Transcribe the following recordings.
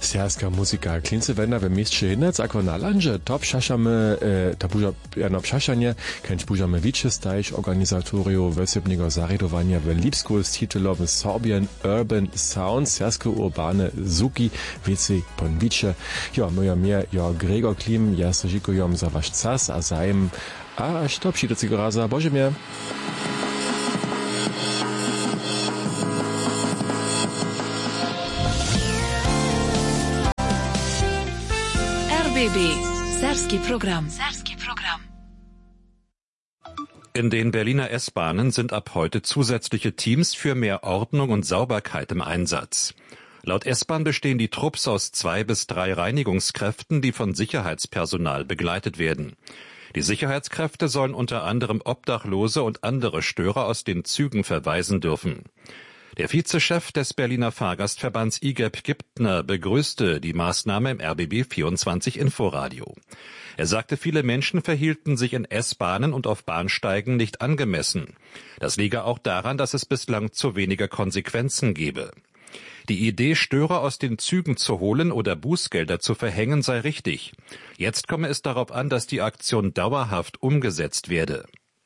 Serbska muzika klincewenda we mieście Hinec, ako na landzie top šašamy, ta buža jedno pšašanie, kęć bužamy wyczystajić organizatoriu wysybnego zaredowania w Lipsku z titulowym Sorbian Urban Sound, serbskie urbane zuki, wieci ponwicze. Ja, moja mnie, ja Gregor Klim, ja sržikujom za wasz czas, a zajem, a aż to przyjdę raza, Boże mnie. RBB, Serbski Programm. In den Berliner S-Bahnen sind ab heute zusätzliche Teams für mehr Ordnung und Sauberkeit im Einsatz. Laut S-Bahn bestehen die Trupps aus 2 bis 3 Reinigungskräften, die von Sicherheitspersonal begleitet werden. Die Sicherheitskräfte sollen unter anderem Obdachlose und andere Störer aus den Zügen verweisen dürfen. Der Vizechef des Berliner Fahrgastverbands IGEP Giptner begrüßte die Maßnahme im RBB 24 Inforadio. Er sagte, viele Menschen verhielten sich in S-Bahnen und auf Bahnsteigen nicht angemessen. Das liege auch daran, dass es bislang zu wenige Konsequenzen gebe. Die Idee, Störer aus den Zügen zu holen oder Bußgelder zu verhängen, sei richtig. Jetzt komme es darauf an, dass die Aktion dauerhaft umgesetzt werde.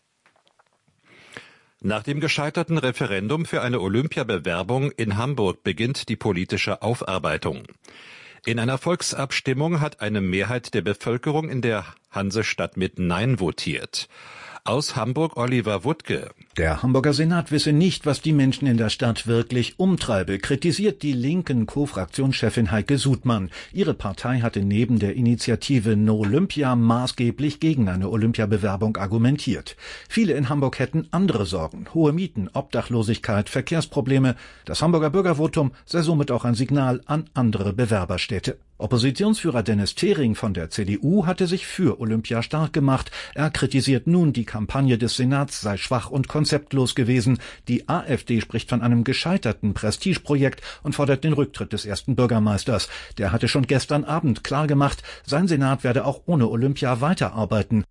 Nach dem gescheiterten Referendum für eine Olympiabewerbung in Hamburg beginnt die politische Aufarbeitung. In einer Volksabstimmung hat eine Mehrheit der Bevölkerung in der Hansestadt mit Nein votiert. Aus Hamburg Oliver Wuttke. Der Hamburger Senat wisse nicht, was die Menschen in der Stadt wirklich umtreibe, kritisiert die linken Co-Fraktionschefin Heike Sudmann. Ihre Partei hatte neben der Initiative No Olympia maßgeblich gegen eine Olympiabewerbung argumentiert. Viele in Hamburg hätten andere Sorgen. Hohe Mieten, Obdachlosigkeit, Verkehrsprobleme. Das Hamburger Bürgervotum sei somit auch ein Signal an andere Bewerberstädte. Oppositionsführer Dennis Thering von der CDU hatte sich für Olympia stark gemacht. Er kritisiert nun, die Kampagne des Senats sei schwach und konzeptlos gewesen. Die AfD spricht von einem gescheiterten Prestigeprojekt und fordert den Rücktritt des ersten Bürgermeisters. Der hatte schon gestern Abend klargemacht, sein Senat werde auch ohne Olympia weiterarbeiten.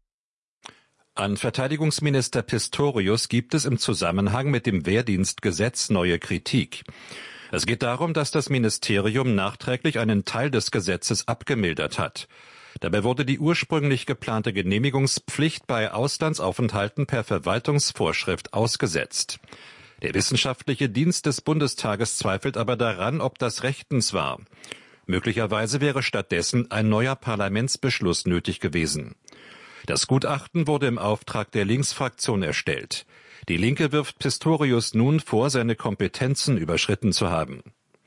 An Verteidigungsminister Pistorius gibt es im Zusammenhang mit dem Wehrdienstgesetz neue Kritik. Es geht darum, dass das Ministerium nachträglich einen Teil des Gesetzes abgemildert hat. Dabei wurde die ursprünglich geplante Genehmigungspflicht bei Auslandsaufenthalten per Verwaltungsvorschrift ausgesetzt. Der wissenschaftliche Dienst des Bundestages zweifelt aber daran, ob das rechtens war. Möglicherweise wäre stattdessen ein neuer Parlamentsbeschluss nötig gewesen. Das Gutachten wurde im Auftrag der Linksfraktion erstellt. Die Linke wirft Pistorius nun vor, seine Kompetenzen überschritten zu haben.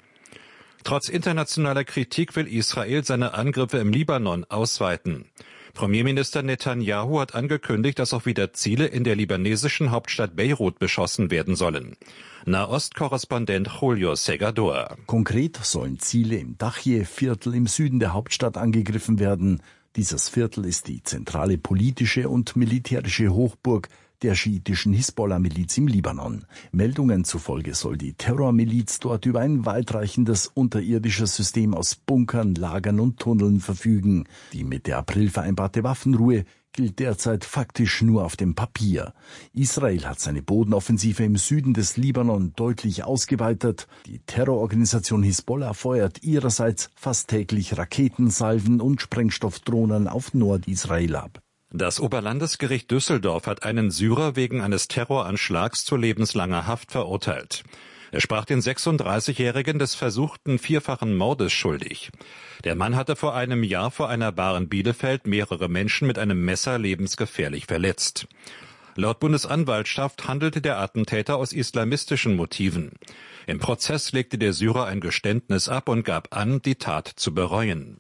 Trotz internationaler Kritik will Israel seine Angriffe im Libanon ausweiten. Premierminister Netanyahu hat angekündigt, dass auch wieder Ziele in der libanesischen Hauptstadt Beirut beschossen werden sollen. Nahostkorrespondent Julio Segador. Konkret sollen Ziele im Dachje-Viertel im Süden der Hauptstadt angegriffen werden. Dieses Viertel ist die zentrale politische und militärische Hochburg der schiitischen Hisbollah-Miliz im Libanon. Meldungen zufolge soll die Terrormiliz dort über ein weitreichendes unterirdisches System aus Bunkern, Lagern und Tunneln verfügen. Die mit der April vereinbarte Waffenruhe gilt derzeit faktisch nur auf dem Papier. Israel hat seine Bodenoffensive im Süden des Libanon deutlich ausgeweitet. Die Terrororganisation Hisbollah feuert ihrerseits fast täglich Raketensalven und Sprengstoffdrohnen auf Nordisrael ab. Das Oberlandesgericht Düsseldorf hat einen Syrer wegen eines Terroranschlags zu lebenslanger Haft verurteilt. Er sprach den 36-Jährigen des versuchten 4-fachen Mordes schuldig. Der Mann hatte vor einem Jahr vor einer Bar in Bielefeld mehrere Menschen mit einem Messer lebensgefährlich verletzt. Laut Bundesanwaltschaft handelte der Attentäter aus islamistischen Motiven. Im Prozess legte der Syrer ein Geständnis ab und gab an, die Tat zu bereuen.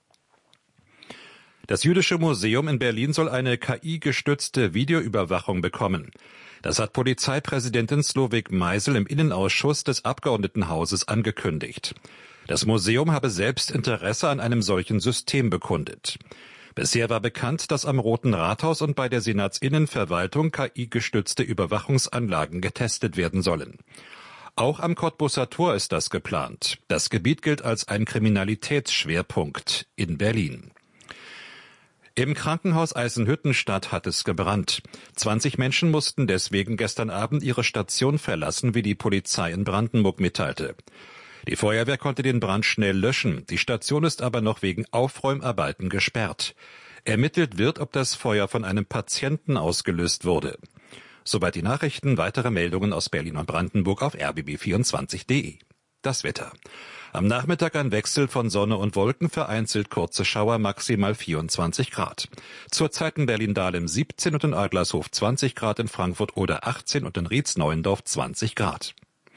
Das Jüdische Museum in Berlin soll eine KI-gestützte Videoüberwachung bekommen. Das hat Polizeipräsidentin Slowik Meisel im Innenausschuss des Abgeordnetenhauses angekündigt. Das Museum habe selbst Interesse an einem solchen System bekundet. Bisher war bekannt, dass am Roten Rathaus und bei der Senatsinnenverwaltung KI-gestützte Überwachungsanlagen getestet werden sollen. Auch am Cottbuser Tor ist das geplant. Das Gebiet gilt als ein Kriminalitätsschwerpunkt in Berlin. Im Krankenhaus Eisenhüttenstadt hat es gebrannt. 20 Menschen mussten deswegen gestern Abend ihre Station verlassen, wie die Polizei in Brandenburg mitteilte. Die Feuerwehr konnte den Brand schnell löschen. Die Station ist aber noch wegen Aufräumarbeiten gesperrt. Ermittelt wird, ob das Feuer von einem Patienten ausgelöst wurde. Soweit die Nachrichten. Weitere Meldungen aus Berlin und Brandenburg auf rbb24.de. Das Wetter. Am Nachmittag ein Wechsel von Sonne und Wolken, vereinzelt kurze Schauer, maximal 24 Grad. Zurzeit in Berlin-Dahlem 17 und in Adlershof 20 Grad, in Frankfurt oder 18 und in Rietz-Neuendorf 20 Grad.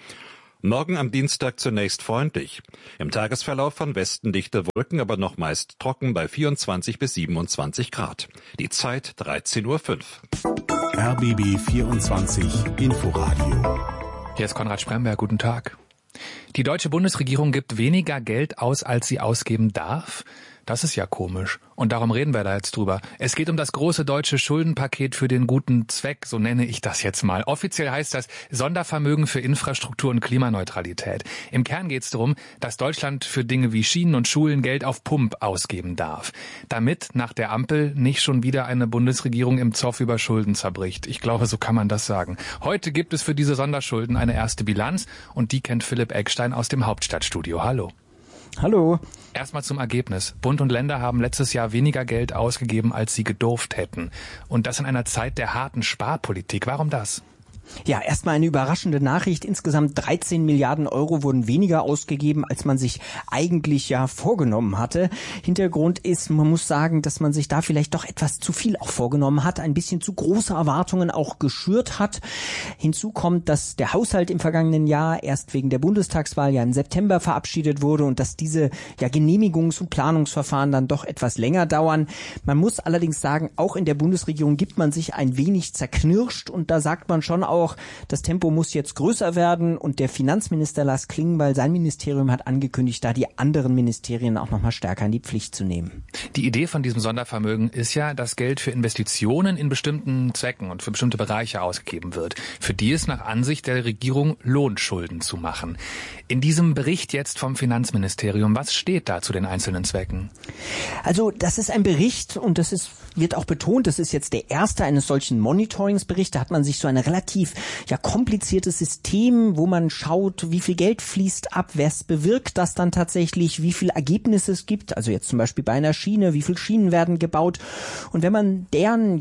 Morgen am Dienstag zunächst freundlich. Im Tagesverlauf von Westen dichte Wolken, aber noch meist trocken bei 24 bis 27 Grad. Die Zeit 13:05 Uhr. RBB 24 Inforadio. Hier ist Konrad Spremberg, guten Tag. Die deutsche Bundesregierung gibt weniger Geld aus, als sie ausgeben darf. Das ist ja komisch. Und darum reden wir da jetzt drüber. Es geht um das große deutsche Schuldenpaket für den guten Zweck, so nenne ich das jetzt mal. Offiziell heißt das Sondervermögen für Infrastruktur und Klimaneutralität. Im Kern geht es darum, dass Deutschland für Dinge wie Schienen und Schulen Geld auf Pump ausgeben darf. Damit nach der Ampel nicht schon wieder eine Bundesregierung im Zoff über Schulden zerbricht. Ich glaube, so kann man das sagen. Heute gibt es für diese Sonderschulden eine erste Bilanz und die kennt Philipp Eckstein aus dem Hauptstadtstudio. Hallo. Hallo. Erstmal zum Ergebnis. Bund und Länder haben letztes Jahr weniger Geld ausgegeben, als sie gedurft hätten. Und das in einer Zeit der harten Sparpolitik. Warum das? Ja, erstmal eine überraschende Nachricht. Insgesamt 13 Milliarden Euro wurden weniger ausgegeben, als man sich eigentlich ja vorgenommen hatte. Hintergrund ist, man muss sagen, dass man sich da vielleicht doch etwas zu viel auch vorgenommen hat, ein bisschen zu große Erwartungen auch geschürt hat. Hinzu kommt, dass der Haushalt im vergangenen Jahr erst wegen der Bundestagswahl ja im September verabschiedet wurde und dass diese ja Genehmigungs- und Planungsverfahren dann doch etwas länger dauern. Man muss allerdings sagen, auch in der Bundesregierung gibt man sich ein wenig zerknirscht und da sagt man schon auch, das Tempo muss jetzt größer werden und der Finanzminister Lars Klingbeil, sein Ministerium hat angekündigt, da die anderen Ministerien auch noch mal stärker in die Pflicht zu nehmen. Die Idee von diesem Sondervermögen ist ja, dass Geld für Investitionen in bestimmten Zwecken und für bestimmte Bereiche ausgegeben wird, für die es nach Ansicht der Regierung lohnt, Schulden zu machen. In diesem Bericht jetzt vom Finanzministerium, was steht da zu den einzelnen Zwecken? Also das ist ein Bericht und wird auch betont, das ist jetzt der erste eines solchen Monitoringsberichts. Da hat man sich so eine relativ kompliziertes System, wo man schaut, wie viel Geld fließt ab, wer es bewirkt das dann tatsächlich, wie viel Ergebnisse es gibt, also jetzt zum Beispiel bei einer Schiene, wie viele Schienen werden gebaut. Und wenn man deren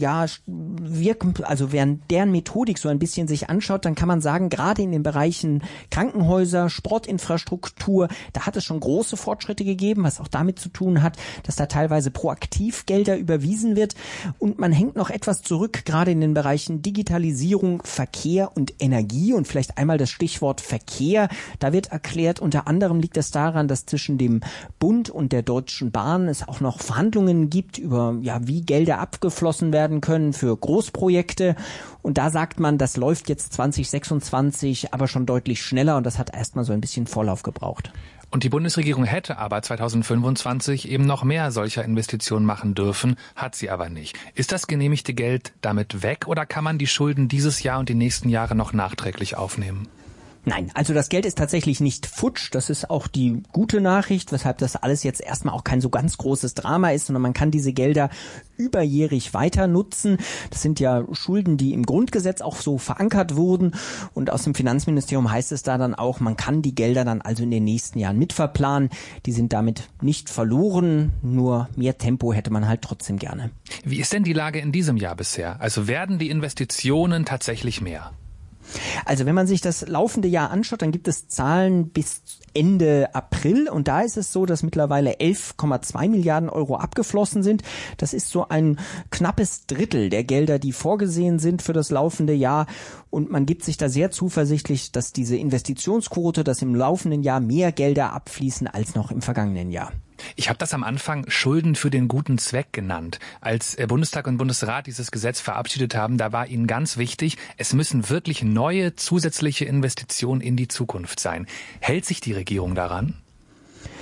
deren Methodik so ein bisschen sich anschaut, dann kann man sagen, gerade in den Bereichen Krankenhäuser, Sportinfrastruktur, da hat es schon große Fortschritte gegeben, was auch damit zu tun hat, dass da teilweise proaktiv Gelder überwiesen wird. Und man hängt noch etwas zurück, gerade in den Bereichen Digitalisierung, Verkehr und Energie. Und vielleicht einmal das Stichwort Verkehr. Da wird erklärt, unter anderem liegt es daran, dass zwischen dem Bund und der Deutschen Bahn es auch noch Verhandlungen gibt über, wie Gelder abgeflossen werden können für Großprojekte. Und da sagt man, das läuft jetzt 2026, aber schon deutlich schneller. Und das hat erstmal so ein bisschen Vorlauf gebraucht. Und die Bundesregierung hätte aber 2025 eben noch mehr solcher Investitionen machen dürfen, hat sie aber nicht. Ist das genehmigte Geld damit weg oder kann man die Schulden dieses Jahr und die nächsten Jahre noch nachträglich aufnehmen? Nein, also das Geld ist tatsächlich nicht futsch. Das ist auch die gute Nachricht, weshalb das alles jetzt erstmal auch kein so ganz großes Drama ist, sondern man kann diese Gelder überjährig weiter nutzen. Das sind ja Schulden, die im Grundgesetz auch so verankert wurden. Und aus dem Finanzministerium heißt es da dann auch, man kann die Gelder dann also in den nächsten Jahren mitverplanen. Die sind damit nicht verloren, nur mehr Tempo hätte man halt trotzdem gerne. Wie ist denn die Lage in diesem Jahr bisher? Also werden die Investitionen tatsächlich mehr? Also wenn man sich das laufende Jahr anschaut, dann gibt es Zahlen bis Ende April und da ist es so, dass mittlerweile 11,2 Milliarden Euro abgeflossen sind. Das ist so ein knappes Drittel der Gelder, die vorgesehen sind für das laufende Jahr und man gibt sich da sehr zuversichtlich, dass diese Investitionsquote, dass im laufenden Jahr mehr Gelder abfließen als noch im vergangenen Jahr. Ich habe das am Anfang Schulden für den guten Zweck genannt. Als Bundestag und Bundesrat dieses Gesetz verabschiedet haben, da war ihnen ganz wichtig, es müssen wirklich neue zusätzliche Investitionen in die Zukunft sein. Hält sich die Regierung daran?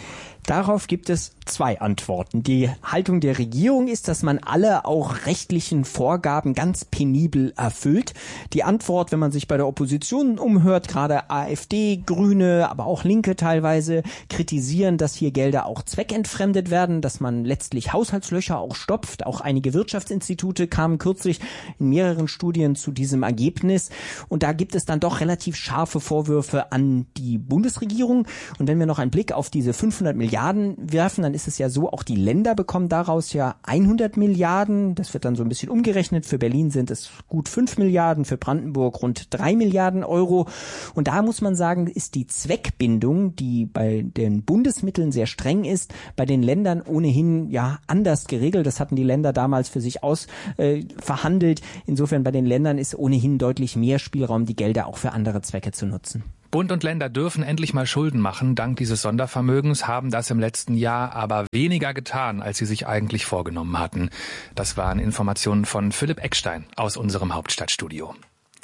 Darauf gibt es zwei Antworten. Die Haltung der Regierung ist, dass man alle auch rechtlichen Vorgaben ganz penibel erfüllt. Die Antwort, wenn man sich bei der Opposition umhört, gerade AfD, Grüne, aber auch Linke teilweise, kritisieren, dass hier Gelder auch zweckentfremdet werden, dass man letztlich Haushaltslöcher auch stopft. Auch einige Wirtschaftsinstitute kamen kürzlich in mehreren Studien zu diesem Ergebnis. Und da gibt es dann doch relativ scharfe Vorwürfe an die Bundesregierung. Und wenn wir noch einen Blick auf diese 500 Milliarden werfen, dann ist es ja so, auch die Länder bekommen daraus ja 100 Milliarden. Das wird dann so ein bisschen umgerechnet. Für Berlin sind es gut 5 Milliarden, für Brandenburg rund 3 Milliarden Euro. Und da muss man sagen, ist die Zweckbindung, die bei den Bundesmitteln sehr streng ist, bei den Ländern ohnehin ja anders geregelt. Das hatten die Länder damals für sich verhandelt. Insofern bei den Ländern ist ohnehin deutlich mehr Spielraum, die Gelder auch für andere Zwecke zu nutzen. Bund und Länder dürfen endlich mal Schulden machen. Dank dieses Sondervermögens haben das im letzten Jahr aber weniger getan, als sie sich eigentlich vorgenommen hatten. Das waren Informationen von Philipp Eckstein aus unserem Hauptstadtstudio.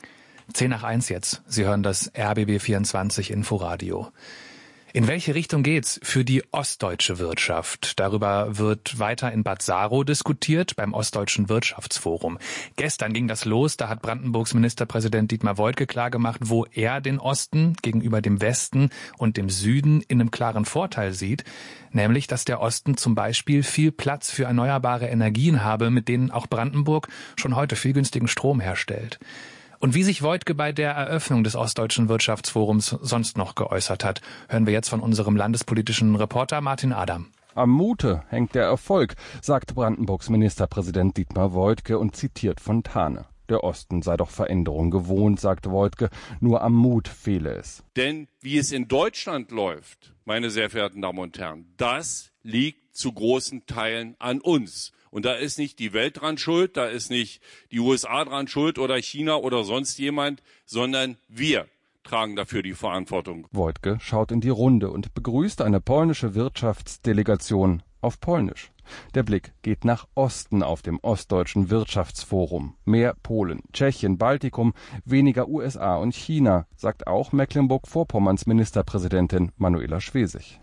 10:01 jetzt. Sie hören das RBB 24 Inforadio. In welche Richtung geht's für die ostdeutsche Wirtschaft? Darüber wird weiter in Bad Saro diskutiert beim Ostdeutschen Wirtschaftsforum. Gestern ging das los, da hat Brandenburgs Ministerpräsident Dietmar Woidke klargemacht, wo er den Osten gegenüber dem Westen und dem Süden in einem klaren Vorteil sieht, nämlich, dass der Osten zum Beispiel viel Platz für erneuerbare Energien habe, mit denen auch Brandenburg schon heute viel günstigen Strom herstellt. Und wie sich Woidke bei der Eröffnung des Ostdeutschen Wirtschaftsforums sonst noch geäußert hat, hören wir jetzt von unserem landespolitischen Reporter Martin Adam. Am Mute hängt der Erfolg, sagt Brandenburgs Ministerpräsident Dietmar Woidke und zitiert Fontane. Der Osten sei doch Veränderung gewohnt, sagt Woidke, nur am Mut fehle es. Denn wie es in Deutschland läuft, meine sehr verehrten Damen und Herren, das liegt zu großen Teilen an uns. Und da ist nicht die Welt dran schuld, da ist nicht die USA dran schuld oder China oder sonst jemand, sondern wir tragen dafür die Verantwortung. Woidke schaut in die Runde und begrüßt eine polnische Wirtschaftsdelegation auf Polnisch. Der Blick geht nach Osten auf dem Ostdeutschen Wirtschaftsforum. Mehr Polen, Tschechien, Baltikum, weniger USA und China, sagt auch Mecklenburg-Vorpommerns Ministerpräsidentin Manuela Schwesig.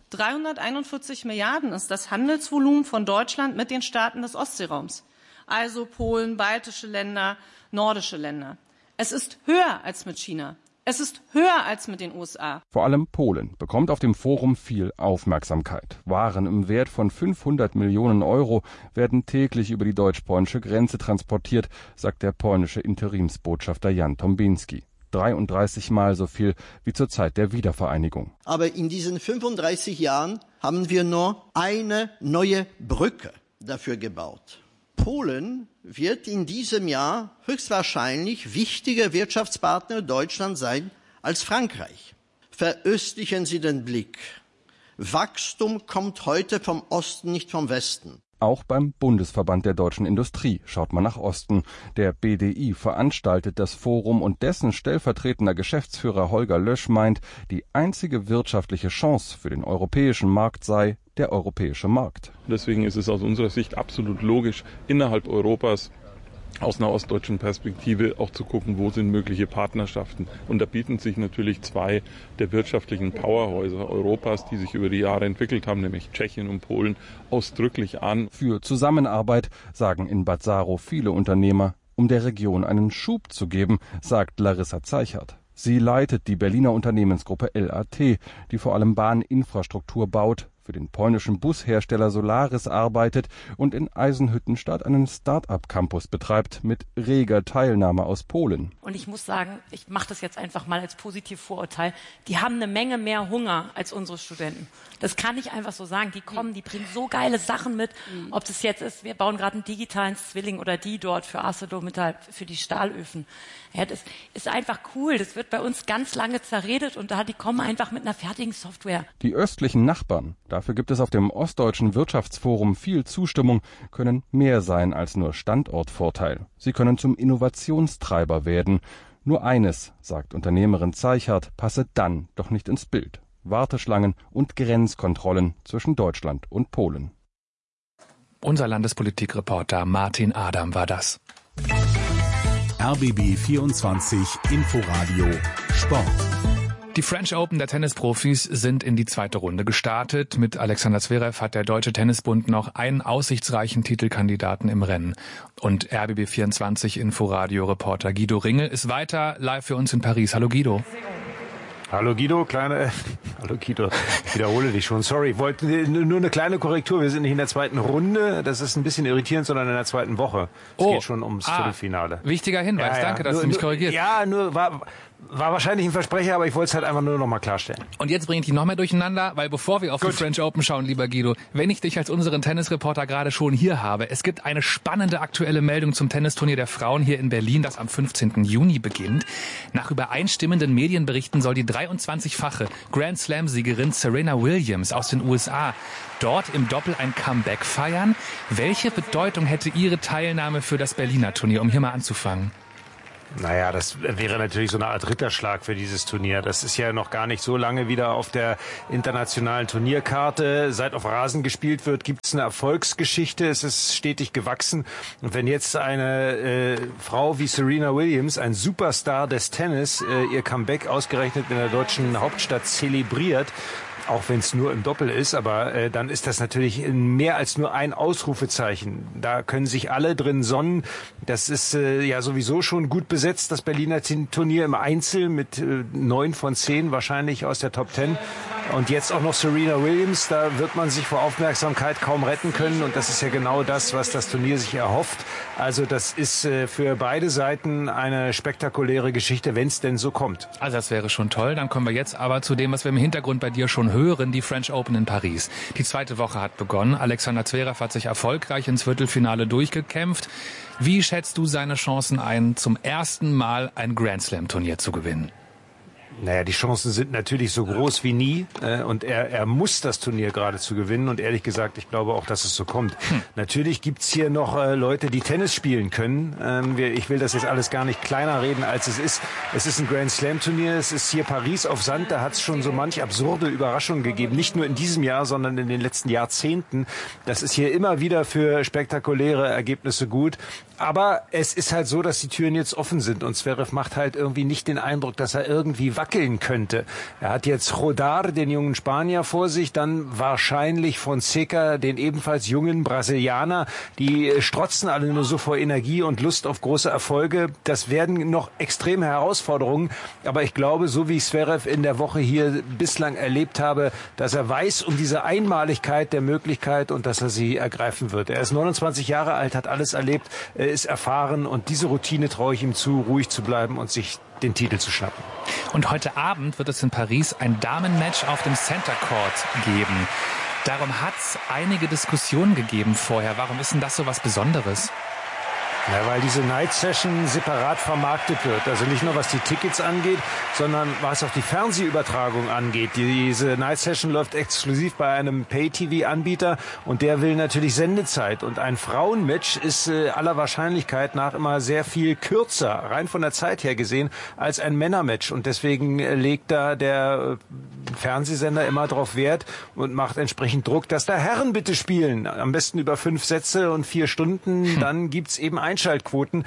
341 Milliarden ist das Handelsvolumen von Deutschland mit den Staaten des Ostseeraums. Also Polen, baltische Länder, nordische Länder. Es ist höher als mit China. Es ist höher als mit den USA. Vor allem Polen bekommt auf dem Forum viel Aufmerksamkeit. Waren im Wert von 500 Millionen Euro werden täglich über die deutsch-polnische Grenze transportiert, sagt der polnische Interimsbotschafter Jan Tombinski. 33 Mal so viel wie zur Zeit der Wiedervereinigung. Aber in diesen 35 Jahren haben wir nur eine neue Brücke dafür gebaut. Polen wird in diesem Jahr höchstwahrscheinlich wichtiger Wirtschaftspartner Deutschlands sein als Frankreich. Veröstlichen Sie den Blick. Wachstum kommt heute vom Osten, nicht vom Westen. Auch beim Bundesverband der deutschen Industrie schaut man nach Osten. Der BDI veranstaltet das Forum und dessen stellvertretender Geschäftsführer Holger Lösch meint, die einzige wirtschaftliche Chance für den europäischen Markt sei der europäische Markt. Deswegen ist es aus unserer Sicht absolut logisch, innerhalb Europas aus einer ostdeutschen Perspektive auch zu gucken, wo sind mögliche Partnerschaften. Und da bieten sich natürlich zwei der wirtschaftlichen Powerhäuser Europas, die sich über die Jahre entwickelt haben, nämlich Tschechien und Polen, ausdrücklich an. Für Zusammenarbeit sagen in Bad Saro viele Unternehmer, um der Region einen Schub zu geben, sagt Larissa Zeichert. Sie leitet die Berliner Unternehmensgruppe LAT, die vor allem Bahninfrastruktur baut, für den polnischen Bushersteller Solaris arbeitet und in Eisenhüttenstadt einen Start-up-Campus betreibt mit reger Teilnahme aus Polen. Und ich muss sagen, ich mache das jetzt einfach mal als Positivvorurteil, die haben eine Menge mehr Hunger als unsere Studenten. Das kann ich einfach so sagen. Die kommen, die bringen so geile Sachen mit, ob das jetzt ist, wir bauen gerade einen digitalen Zwilling oder die dort für ArcelorMittal, für die Stahlöfen. Ja, das ist einfach cool. Das wird bei uns ganz lange zerredet und die kommen einfach mit einer fertigen Software. Die östlichen Nachbarn, dafür gibt es auf dem Ostdeutschen Wirtschaftsforum viel Zustimmung, können mehr sein als nur Standortvorteil. Sie können zum Innovationstreiber werden. Nur eines, sagt Unternehmerin Zeichert, passe dann doch nicht ins Bild: Warteschlangen und Grenzkontrollen zwischen Deutschland und Polen. Unser Landespolitikreporter Martin Adam war das. RBB 24 Inforadio Sport. Die French Open der Tennisprofis sind in die zweite Runde gestartet. Mit Alexander Zverev hat der Deutsche Tennisbund noch einen aussichtsreichen Titelkandidaten im Rennen. Und RBB24 Inforadio-Reporter Guido Ringel ist weiter live für uns in Paris. Hallo Guido. Hallo Guido, hallo Guido, ich wiederhole dich schon, sorry, ich wollte nur eine kleine Korrektur, wir sind nicht in der zweiten Runde, das ist ein bisschen irritierend, sondern in der zweiten Woche. Es geht schon ums Viertelfinale. Wichtiger Hinweis, danke, dass du mich korrigierst. Ja, war wahrscheinlich ein Versprecher, aber ich wollte es halt einfach nur noch mal klarstellen. Und jetzt bringe ich dich noch mehr durcheinander, weil bevor wir auf die French Open schauen, lieber Guido, wenn ich dich als unseren Tennisreporter gerade schon hier habe, es gibt eine spannende aktuelle Meldung zum Tennisturnier der Frauen hier in Berlin, das am 15. Juni beginnt. Nach übereinstimmenden Medienberichten soll die 23-fache Grand Slam-Siegerin Serena Williams aus den USA dort im Doppel ein Comeback feiern. Welche Bedeutung hätte ihre Teilnahme für das Berliner Turnier, um hier mal anzufangen? Naja, das wäre natürlich so eine Art Ritterschlag für dieses Turnier. Das ist ja noch gar nicht so lange wieder auf der internationalen Turnierkarte. Seit auf Rasen gespielt wird, gibt es eine Erfolgsgeschichte. Es ist stetig gewachsen. Und wenn jetzt eine Frau wie Serena Williams, ein Superstar des Tennis, ihr Comeback ausgerechnet in der deutschen Hauptstadt zelebriert, auch wenn es nur im Doppel ist, aber dann ist das natürlich mehr als nur ein Ausrufezeichen. Da können sich alle drin sonnen. Das ist ja sowieso schon gut besetzt, das Berliner Turnier im Einzel mit 9 von 10 wahrscheinlich aus der Top 10. Und jetzt auch noch Serena Williams, da wird man sich vor Aufmerksamkeit kaum retten können. Und das ist ja genau das, was das Turnier sich erhofft. Also das ist für beide Seiten eine spektakuläre Geschichte, wenn es denn so kommt. Also das wäre schon toll. Dann kommen wir jetzt aber zu dem, was wir im Hintergrund bei dir schon hören, die French Open in Paris. Die zweite Woche hat begonnen. Alexander Zverev hat sich erfolgreich ins Viertelfinale durchgekämpft. Wie schätzt du seine Chancen ein, zum ersten Mal ein Grand Slam Turnier zu gewinnen? Naja, die Chancen sind natürlich so groß wie nie und er muss das Turnier geradezu gewinnen und ehrlich gesagt, ich glaube auch, dass es so kommt. Natürlich gibt's hier noch Leute, die Tennis spielen können. Ich will das jetzt alles gar nicht kleiner reden, als es ist. Es ist ein Grand Slam Turnier, es ist hier Paris auf Sand, da hat's schon so manch absurde Überraschungen gegeben. Nicht nur in diesem Jahr, sondern in den letzten Jahrzehnten. Das ist hier immer wieder für spektakuläre Ergebnisse gut. Aber es ist halt so, dass die Türen jetzt offen sind und Zverev macht halt irgendwie nicht den Eindruck, dass er irgendwie wackeln könnte. Er hat jetzt Rodar, den jungen Spanier, vor sich, dann wahrscheinlich Fonseca, den ebenfalls jungen Brasilianer. Die strotzen alle nur so vor Energie und Lust auf große Erfolge. Das werden noch extreme Herausforderungen, aber ich glaube, so wie ich Zverev in der Woche hier bislang erlebt habe, dass er weiß um diese Einmaligkeit der Möglichkeit und dass er sie ergreifen wird. Er ist 29 Jahre alt, hat alles erlebt, ist erfahren und diese Routine traue ich ihm zu, ruhig zu bleiben und sich den Titel zu schnappen. Und heute Abend wird es in Paris ein Damenmatch auf dem Center Court geben. Darum hat es einige Diskussionen gegeben vorher. Warum ist denn das so was Besonderes? Ja, weil diese Night Session separat vermarktet wird. Also nicht nur was die Tickets angeht, sondern was auch die Fernsehübertragung angeht. Diese Night Session läuft exklusiv bei einem Pay-TV-Anbieter und der will natürlich Sendezeit. Und ein Frauenmatch ist aller Wahrscheinlichkeit nach immer sehr viel kürzer, rein von der Zeit her gesehen, als ein Männermatch. Und deswegen legt da der Fernsehsender immer drauf Wert und macht entsprechend Druck, dass da Herren bitte spielen. Am besten über 5 Sätze und 4 Stunden. Dann gibt's eben Einschaltquoten.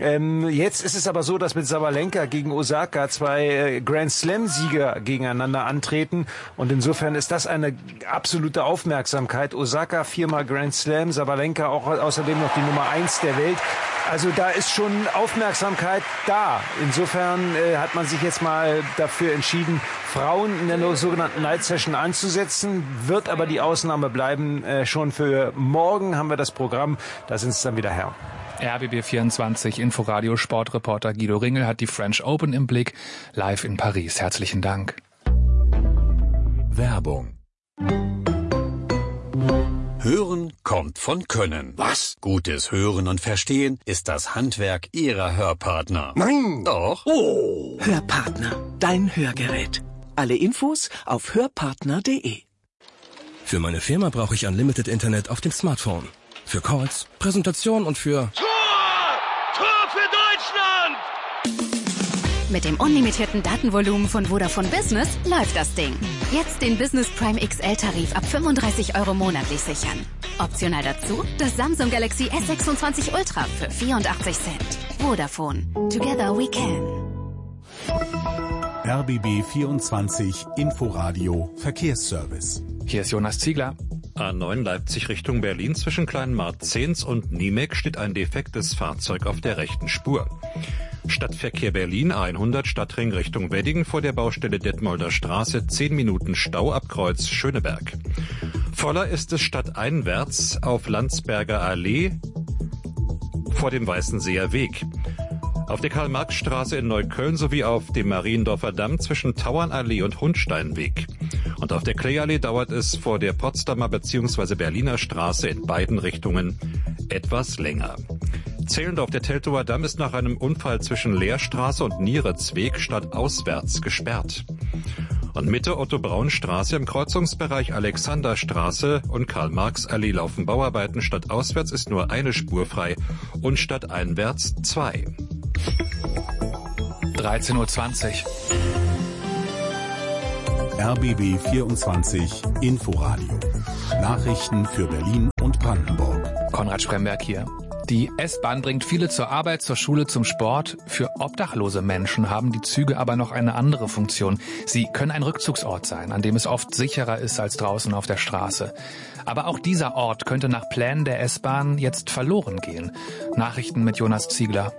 Jetzt ist es aber so, dass mit Sabalenka gegen Osaka 2 Grand Slam-Sieger gegeneinander antreten und insofern ist das eine absolute Aufmerksamkeit. Osaka 4-mal Grand Slam, Sabalenka auch außerdem noch die Nummer 1 der Welt. Also da ist schon Aufmerksamkeit da. Insofern hat man sich jetzt mal dafür entschieden, Frauen in der sogenannten Night Session anzusetzen, wird aber die Ausnahme bleiben. Schon für morgen haben wir das Programm, da sind es dann wieder Herren. RBB24 Inforadio Sportreporter Guido Ringel hat die French Open im Blick, live in Paris. Herzlichen Dank. Werbung. Hören kommt von Können. Was? Gutes Hören und Verstehen ist das Handwerk Ihrer Hörpartner. Nein! Doch? Oh! Hörpartner, dein Hörgerät. Alle Infos auf hörpartner.de. Für meine Firma brauche ich Unlimited Internet auf dem Smartphone. Für Calls, Präsentation und für... Tor für Deutschland! Mit dem unlimitierten Datenvolumen von Vodafone Business läuft das Ding. Jetzt den Business Prime XL-Tarif ab 35 € monatlich sichern. Optional dazu das Samsung Galaxy S26 Ultra für 84 Cent. Vodafone. Together we can. RBB 24 Inforadio Verkehrsservice. Hier ist Jonas Ziegler. A9 Leipzig Richtung Berlin zwischen Kleinmarzens und Niemek steht ein defektes Fahrzeug auf der rechten Spur. Stadtverkehr Berlin A100 Stadtring Richtung Wedding vor der Baustelle Detmolder Straße 10 Minuten Stau ab Kreuz Schöneberg. Voller ist es stadteinwärts auf Landsberger Allee vor dem Weißenseer Weg. Auf der Karl-Marx-Straße in Neukölln sowie auf dem Mariendorfer Damm zwischen Tauernallee und Hundsteinweg. Und auf der Klee-Allee dauert es vor der Potsdamer bzw. Berliner Straße in beiden Richtungen etwas länger. Zehlendorf, der Teltower Damm, ist nach einem Unfall zwischen Lehrstraße und Nieritzweg stadtauswärts gesperrt. Und Mitte Otto-Braun-Straße im Kreuzungsbereich Alexanderstraße und Karl-Marx-Allee laufen Bauarbeiten. Stadtauswärts ist nur eine Spur frei und stadteinwärts 2. 13:20 Uhr. RBB 24 Inforadio. Nachrichten für Berlin und Brandenburg. Konrad Spremberg hier. Die S-Bahn bringt viele zur Arbeit, zur Schule, zum Sport. Für obdachlose Menschen haben die Züge aber noch eine andere Funktion. Sie können ein Rückzugsort sein, an dem es oft sicherer ist als draußen auf der Straße. Aber auch dieser Ort könnte nach Plänen der S-Bahn jetzt verloren gehen. Nachrichten mit Jonas Ziegler.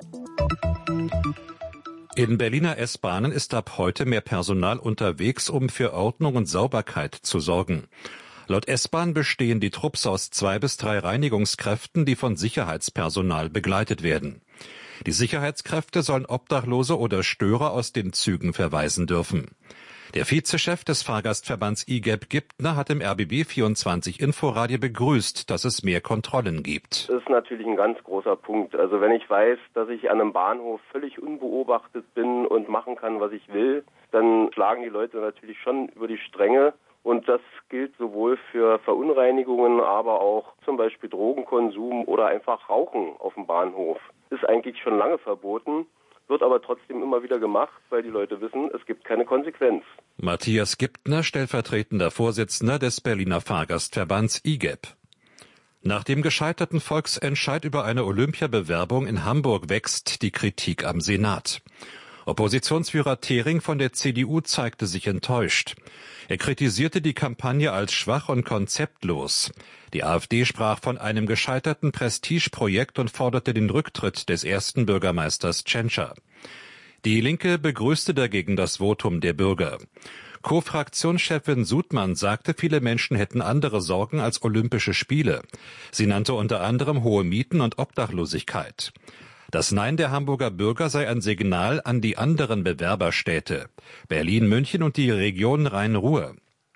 In Berliner S-Bahnen ist ab heute mehr Personal unterwegs, um für Ordnung und Sauberkeit zu sorgen. Laut S-Bahn bestehen die Trupps aus 2 bis 3 Reinigungskräften, die von Sicherheitspersonal begleitet werden. Die Sicherheitskräfte sollen Obdachlose oder Störer aus den Zügen verweisen dürfen. Der Vizechef des Fahrgastverbands IGEP Gibtner hat im RBB 24 Inforadio begrüßt, dass es mehr Kontrollen gibt. Das ist natürlich ein ganz großer Punkt. Also wenn ich weiß, dass ich an einem Bahnhof völlig unbeobachtet bin und machen kann, was ich will, dann schlagen die Leute natürlich schon über die Stränge. Und das gilt sowohl für Verunreinigungen, aber auch zum Beispiel Drogenkonsum oder einfach Rauchen auf dem Bahnhof. Ist eigentlich schon lange verboten, wird aber trotzdem immer wieder gemacht, weil die Leute wissen, es gibt keine Konsequenz. Matthias Gibtner, stellvertretender Vorsitzender des Berliner Fahrgastverbands IGEP. Nach dem gescheiterten Volksentscheid über eine Olympiabewerbung in Hamburg wächst die Kritik am Senat. Oppositionsführer Thering von der CDU zeigte sich enttäuscht. Er kritisierte die Kampagne als schwach und konzeptlos. Die AfD sprach von einem gescheiterten Prestigeprojekt und forderte den Rücktritt des ersten Bürgermeisters Tschentscher. Die Linke begrüßte dagegen das Votum der Bürger. Co-Fraktionschefin Sudmann sagte, viele Menschen hätten andere Sorgen als Olympische Spiele. Sie nannte unter anderem hohe Mieten und Obdachlosigkeit. Das Nein der Hamburger Bürger sei ein Signal an die anderen Bewerberstädte, Berlin, München und die Region Rhein-Ruhr.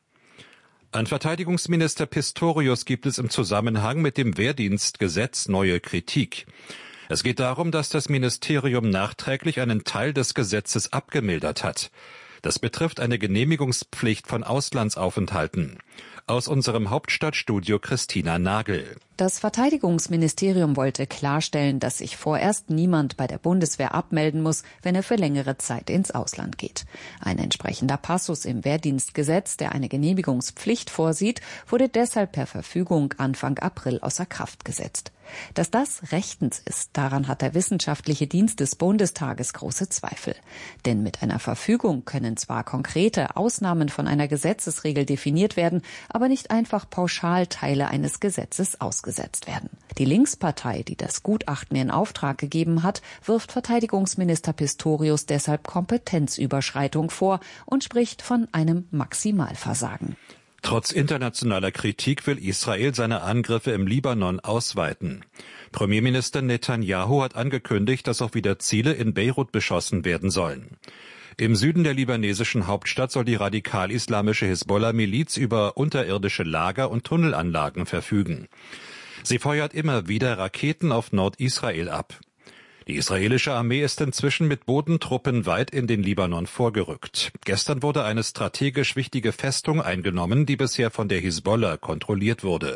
An Verteidigungsminister Pistorius gibt es im Zusammenhang mit dem Wehrdienstgesetz neue Kritik. Es geht darum, dass das Ministerium nachträglich einen Teil des Gesetzes abgemildert hat. Das betrifft eine Genehmigungspflicht von Auslandsaufenthalten. Aus unserem Hauptstadtstudio Christina Nagel. Das Verteidigungsministerium wollte klarstellen, dass sich vorerst niemand bei der Bundeswehr abmelden muss, wenn er für längere Zeit ins Ausland geht. Ein entsprechender Passus im Wehrdienstgesetz, der eine Genehmigungspflicht vorsieht, wurde deshalb per Verfügung Anfang April außer Kraft gesetzt. Dass das rechtens ist, daran hat der Wissenschaftliche Dienst des Bundestages große Zweifel. Denn mit einer Verfügung können zwar konkrete Ausnahmen von einer Gesetzesregel definiert werden, aber nicht einfach pauschal Teile eines Gesetzes ausgesetzt werden. Die Linkspartei, die das Gutachten in Auftrag gegeben hat, wirft Verteidigungsminister Pistorius deshalb Kompetenzüberschreitung vor und spricht von einem Maximalversagen. Trotz internationaler Kritik will Israel seine Angriffe im Libanon ausweiten. Premierminister Netanyahu hat angekündigt, dass auch wieder Ziele in Beirut beschossen werden sollen. Im Süden der libanesischen Hauptstadt soll die radikal-islamische Hisbollah-Miliz über unterirdische Lager und Tunnelanlagen verfügen. Sie feuert immer wieder Raketen auf Nordisrael ab. Die israelische Armee ist inzwischen mit Bodentruppen weit in den Libanon vorgerückt. Gestern wurde eine strategisch wichtige Festung eingenommen, die bisher von der Hisbollah kontrolliert wurde.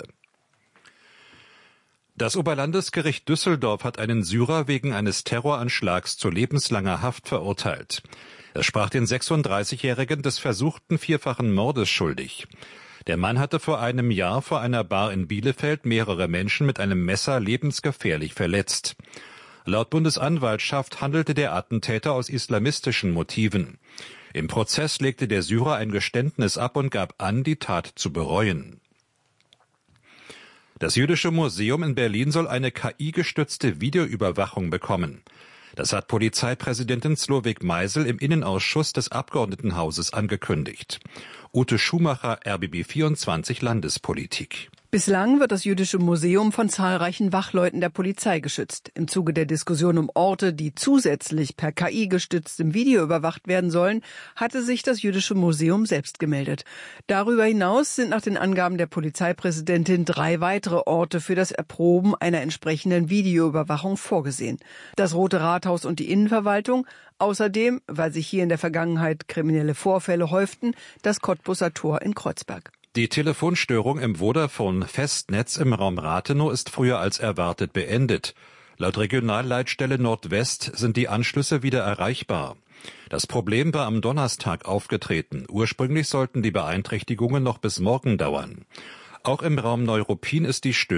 Das Oberlandesgericht Düsseldorf hat einen Syrer wegen eines Terroranschlags zu lebenslanger Haft verurteilt. Es sprach den 36-Jährigen des versuchten vierfachen Mordes schuldig. Der Mann hatte vor einem Jahr vor einer Bar in Bielefeld mehrere Menschen mit einem Messer lebensgefährlich verletzt. Laut Bundesanwaltschaft handelte der Attentäter aus islamistischen Motiven. Im Prozess legte der Syrer ein Geständnis ab und gab an, die Tat zu bereuen. Das Jüdische Museum in Berlin soll eine KI-gestützte Videoüberwachung bekommen. Das hat Polizeipräsidentin Slowik Meisel im Innenausschuss des Abgeordnetenhauses angekündigt. Ute Schumacher, RBB 24 Landespolitik. Bislang wird das Jüdische Museum von zahlreichen Wachleuten der Polizei geschützt. Im Zuge der Diskussion um Orte, die zusätzlich per KI gestütztem Video überwacht werden sollen, hatte sich das Jüdische Museum selbst gemeldet. Darüber hinaus sind nach den Angaben der Polizeipräsidentin 3 weitere Orte für das Erproben einer entsprechenden Videoüberwachung vorgesehen. Das Rote Rathaus und die Innenverwaltung, außerdem, weil sich hier in der Vergangenheit kriminelle Vorfälle häuften, das Cottbuser Tor in Kreuzberg. Die Telefonstörung im Vodafone-Festnetz im Raum Rathenow ist früher als erwartet beendet. Laut Regionalleitstelle Nordwest sind die Anschlüsse wieder erreichbar. Das Problem war am Donnerstag aufgetreten. Ursprünglich sollten die Beeinträchtigungen noch bis morgen dauern. Auch im Raum Neuruppin ist die Störung